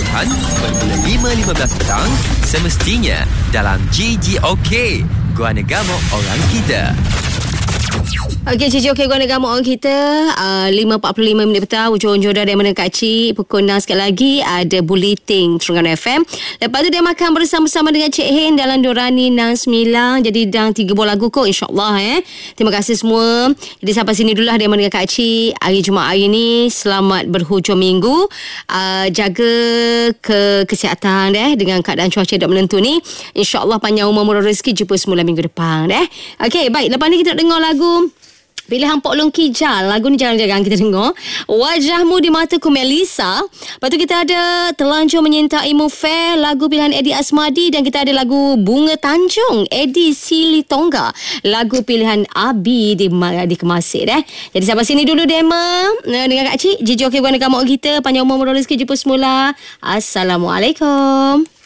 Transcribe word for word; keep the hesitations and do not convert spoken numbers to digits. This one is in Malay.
Pilihan bermula lima lima belas petang semestinya dalam G G OK, Gua Negama Orang Kita. Okey, Cici Okey, Gua Negara orang kita, uh, lima empat puluh lima minit petang, hujung-hujung dah mana Kak Cik. Pukul enam sekali lagi ada Bulletin Terengganu F M. Lepas tu dia makan bersama-sama dengan Cik Hen dalam Dorani enam sembilan. Jadi dah tiga buah lagu kot, insyaAllah eh. Terima kasih semua. Jadi sampai sini dulu lah dia dengan Kak Cik hari Jumaat hari ni. Selamat berhujung minggu. uh, Jaga ke kesihatan deh, dengan keadaan cuaca tak menentu ni. InsyaAllah panjang umur murah rezeki. Jumpa semula minggu depan deh. Okey, baik. Lepas ni kita nak dengar lagu pilihan Pok Long Kijal. Lagu ni jarang-jarang kita dengar. Wajahmu di Mataku, Melissa. Lepas tu kita ada Terlanjur Menyintaimu, Fair, lagu pilihan Eddie Asmadi. Dan kita ada lagu Bunga Tanjung, Eddie Silitongga, lagu pilihan Abi di, di Kemasik eh. Jadi sampai sini dulu demo dengan Kak Cik. Jiji Okey, Gua Negara kita. Panjang umur murah rezeki. Jumpa semula. Assalamualaikum.